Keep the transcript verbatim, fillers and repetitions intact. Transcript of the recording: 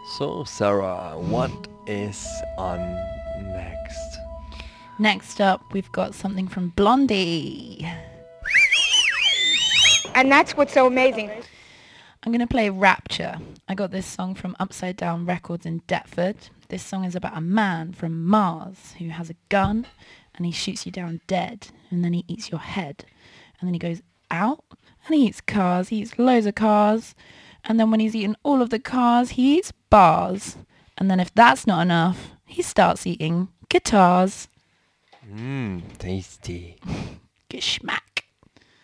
So, Sarah, what is on next? Next up, we've got something from Blondie. And that's what's so amazing. I'm going to play Rapture. I got this song from Upside Down Records in Deptford. This song is about a man from Mars who has a gun and he shoots you down dead and then he eats your head. And then he goes out and he eats cars. He eats loads of cars. And then when he's eaten all of the cars, he eats bars. And then if that's not enough, he starts eating guitars. Mmm, tasty. Geschmack.